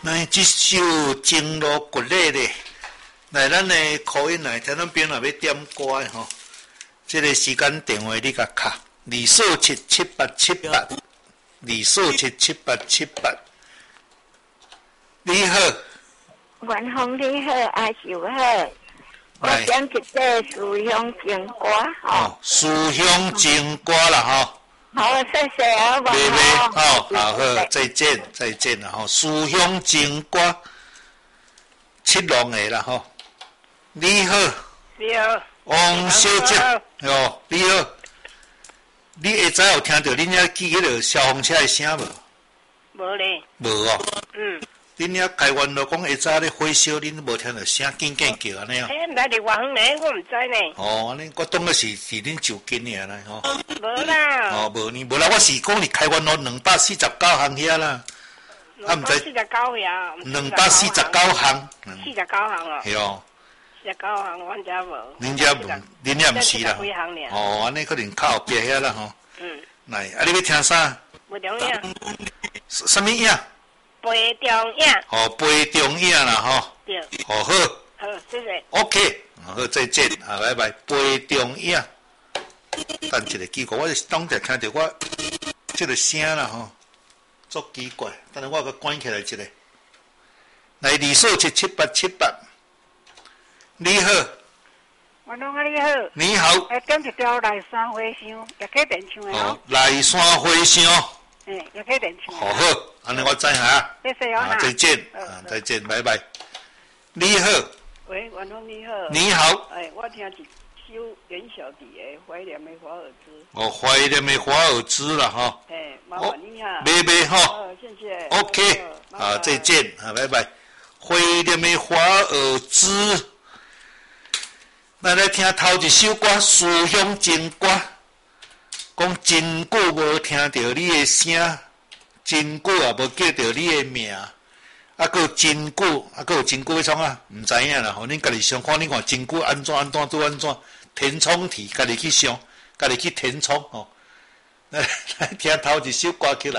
来，这首经络骨力的，来，咱的口音来，听咱边若要点歌的吼，这个时间电话你甲卡，24777878，24777878。你好， 元丰你好，阿秀好，我点一首思乡情歌吼。 思乡情歌啦吼。 好，谢谢啊， 妹妹，好，再见，再见啦吼。思乡情歌，七龙的啦吼。你好， 你好， 王小姐，哦，你好，你下早有听到恁遐记迄个消防车的声无？ 无咧。 无哦。恁遐台湾就讲下早咧火烧，恁无听到声，紧紧叫安尼哦。 毋知伫外方呢，我毋知呢。 哦，安尼，我当个是恁就近的啦吼。 无啦。 哦，无呢，无啦，我是讲伫台湾路249项遐啦。啊，毋知。 249呀。 249项。 49项哦。 系哦。 49项，阮遮无。 恁遮无，恁遐毋是啦。 几项尔。 哦，安尼可能靠后壁遐啦吼。来，啊，你要听啥？ 不重要。 什么影？ 杯中影。 哦，杯中影啦吼。 对。 哦好。 好，谢谢。 OK， 好，再见，啊，拜拜。杯中影。等一个奇怪，我是当着听到我这个声啦吼，足奇怪。等下我甲关起来一个。来，24777878。你好。 元丰啊，你好。 你好。 点一条来山花香，也可以电唱的哦。 来山花香。 也可以电唱。 好，安尼我知下。 谢谢哦。 再见，再见，拜拜。你好。 喂，元丰你好。 你好。 我听一首袁小弟的《怀念的华尔兹》。 哦，怀念的华尔兹啦哈。 麻烦你哈。 拜拜哈。 谢谢。 OK， 好，再见，好，拜拜。怀念的华尔兹。咱来听头一首歌《思乡情歌》，讲真久无听到你的声，真久也无叫到你的名，还佫真久，还佫有真久要创啊？毋知影啦，吼，恁家己想看，恁看真久安怎做安怎？填充题，家己去想，家己去填充吼。来听头一首歌起来。